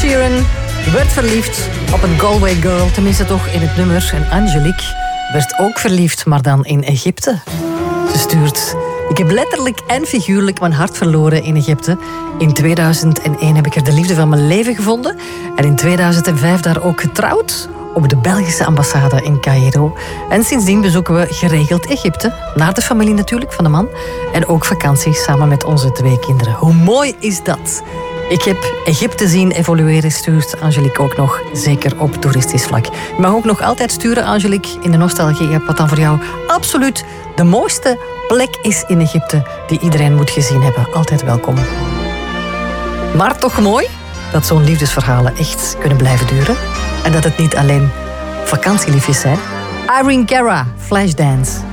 Sheeran werd verliefd op een Galway girl, tenminste toch in het nummer. En Angelique werd ook verliefd, maar dan in Egypte. Ze stuurt: ik heb letterlijk en figuurlijk mijn hart verloren in Egypte. In 2001 heb ik er de liefde van mijn leven gevonden. En in 2005 daar ook getrouwd. Op de Belgische ambassade in Caïro. En sindsdien bezoeken we geregeld Egypte. Naar de familie natuurlijk, van de man. En ook vakantie samen met onze 2 kinderen. Hoe mooi is dat? Ik heb Egypte zien evolueren, stuurt Angelique ook nog. Zeker op toeristisch vlak. Je mag ook nog altijd sturen, Angelique, in de nostalgie. Wat dan voor jou absoluut de mooiste plek is in Egypte. Die iedereen moet gezien hebben. Altijd welkom. Maar toch mooi dat zo'n liefdesverhalen echt kunnen blijven duren. En dat het niet alleen vakantieliefjes zijn. Irene Cara, Flashdance.